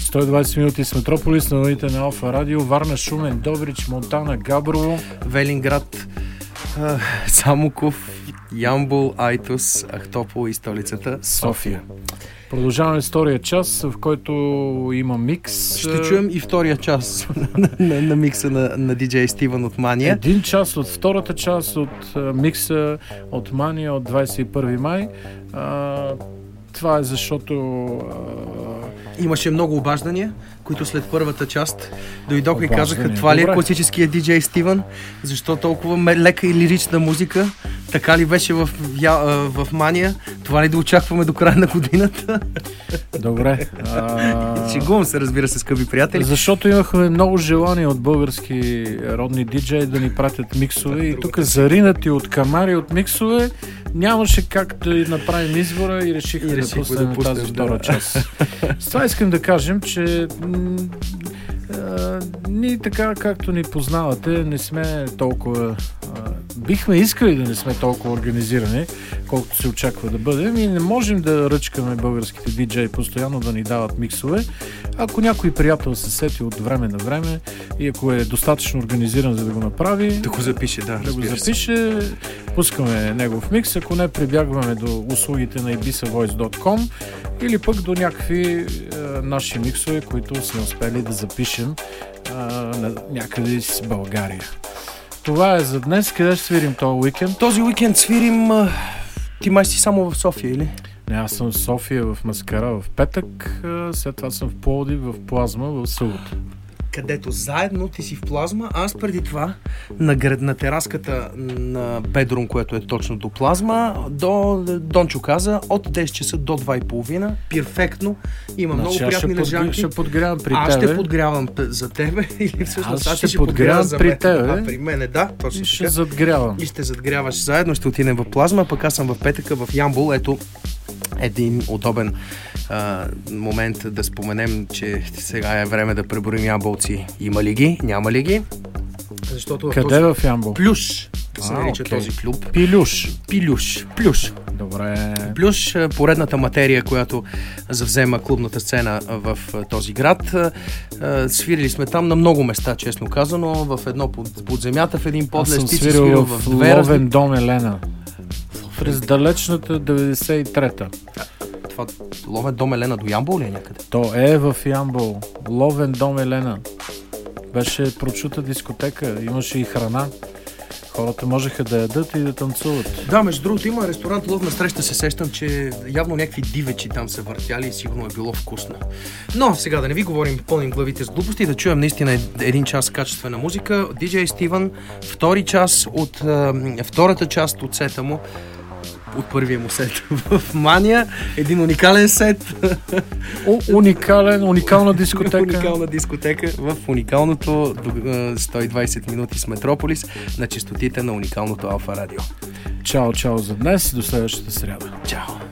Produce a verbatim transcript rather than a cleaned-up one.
сто и двайсет минути с Метрополис на вълните на Алфа Радио. Варна, Шумен, Добрич, Монтана, Габрово, Велинград, Самоков, Ямбол, Айтос, Ахтопол и столицата София. Продължаваме втория час, в който има микс. Ще чуем и втория час на, на, на микса на, на диджей Стивън от Мания. Един час от втората част от uh, микса от Мания от двайсет и първи май. Uh, това е защото... Uh, Имаше много обаждания, които след първата част дойдоха и казаха, това ли е класическия диджей Стивън? Защо толкова лека и лирична музика? Така ли беше в, в Мания? Това ли да очакваме до края на годината? Добре. А... Шегувам се, разбира се, скъпи приятели. Защото имахме много желание от български родни диджеи да ни пратят миксове и тук заринати от камари от миксове нямаше как да направим избора и решихме да пуснем да тази втора да. част. С това искам да кажем, че м- а, ние така, както ни познавате, не сме толкова... А, бихме искали да не сме толкова организирани, колкото се очаква да бъдем и не можем да ръчкаме българските диджеи постоянно да ни дават миксове. Ако някой приятел се сети от време на време и ако е достатъчно организиран за да го направи, да го запише, да, да го запише, пускаме негов микс, ако не прибягваме до услугите на ibiza voice точка com или пък до някакви е, наши миксове, които сме успели да запишем е, на някъде с България. Това е за днес. Къде ще свирим този уикенд? Този уикенд свирим... А... Ти май си само в София, или? Не, аз съм в София, в Маскара, в петък, след това съм в Пловдив, в Плазма, в събота. Където заедно ти си в Плазма, аз преди това на, на тераската на Бедрум, което е точно до Плазма, до Дончо каза, от десет часа до два и половина, перфектно, има значи, много приятни лежанки. Ще подгрявам при аз тебе. Аз ще подгрявам за тебе, или всъщност аз аз ще, ще подгрявам за при мен. тебе. А, при мене, да, точно и така. ще задгрявам. И ще задгряваш заедно, ще отидем в Плазма, пък аз съм в петъка в Ямбол, ето един удобен а, момент да споменем, че сега е време да преборим ямболци. Има ли ги? Няма ли ги? Защото къде в, в Ямбол? Плюш се нарича okay. този клуб. Пилюш. Пилюш. Плюш. Добре. Плюш, поредната материя, която завзема клубната сцена в този град. Свирили сме там на много места, честно казано. В едно под, под земята, в един подлез. Аз съм свирил в, в Ловен дом Елена. През далечната деветдесет и трета. Това Ловен дом Елена до Ямбол ли е някъде? То е в Ямбол. Ловен дом Елена. Беше прочута дискотека, имаше и храна. Хората можеха да ядат и да танцуват. Да, между другото има ресторант Ловна среща, се сещам, че явно някакви дивечи там са въртяли и сигурно е било вкусно. Но сега да не ви говорим, пълним главите с глупости, да чуем наистина един час качествена музика. диджей Стивън, втори час от е, втората част от сета му, от първия му сет в Мания. Един уникален сет. О, уникален, уникална дискотека. Уникална дискотека в уникалното сто и двайсет минути с Метрополис на честотите на уникалното Алфа Радио. Чао, чао за днес. До следващата сряда. Чао.